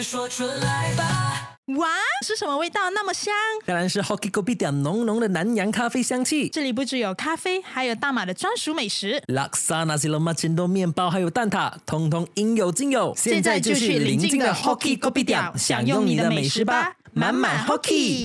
说出来吧。 哇，是什么味道那么香？ 当然是 Hockey Kopitiam 浓浓的南洋咖啡香气。 这里不只有咖啡，还有大马的专属美食 Laksa Nasi Lemak Cendol 面包还有蛋挞，通通应有尽有。 现在就去邻近的 Hockey Kopitiam 享用你的美食吧，满满 Hockey。